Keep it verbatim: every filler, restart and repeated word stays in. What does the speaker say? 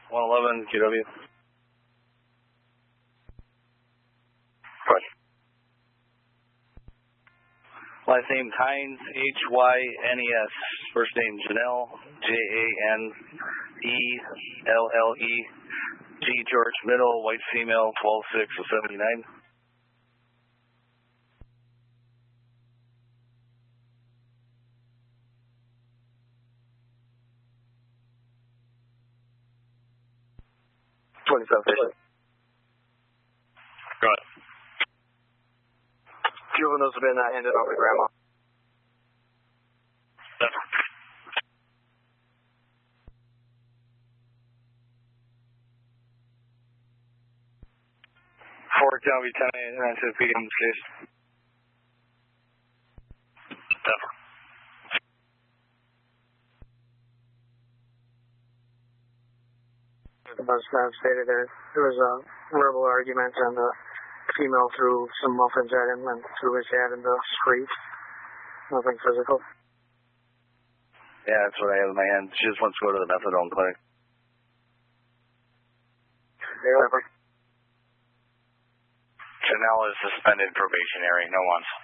one eleven, Q W. Roger. Last name Hines, H Y N E S. First name Janelle, J A N E L L E. G George, middle, white female, twelve six of seventy-nine. twenty-seven fifty. Go ahead. Juveniles have been uh, handed over to Grandma. Never. Fort County ten nine to P M case. Never. The bus staff stated that there was a verbal argument and the female threw some muffins at him and threw his head in the street. Nothing physical. Yeah, that's what I have in my hand. She just wants to go to the methadone clinic. Never. Janelle is suspended probationary, no one's.